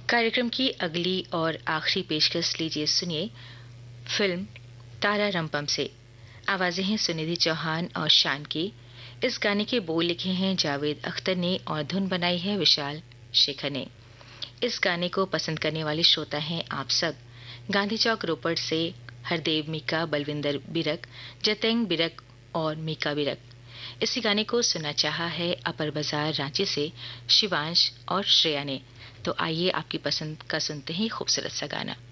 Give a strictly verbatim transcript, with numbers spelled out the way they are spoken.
कार्यक्रम की अगली और आखिरी पेशकश लीजिए, सुनिए फिल्म तारा रंपम से। आवाजें हैं सुनिधि चौहान और शान की। इस गाने के बोल लिखे हैं जावेद अख्तर ने और धुन बनाई है विशाल शेखर ने। इस गाने को पसंद करने वाले श्रोता हैं आप सब। गांधी चौक रोपड़ से हरदेव मीका, बलविंदर बिरक, जतेंग बिरक और मीका बिरक। इसी गाने को सुनना चाहा है अपर बाजार रांची से शिवांश और श्रेया ने। तो आइए आपकी पसंद का सुनते हैं खूबसूरत सा गाना।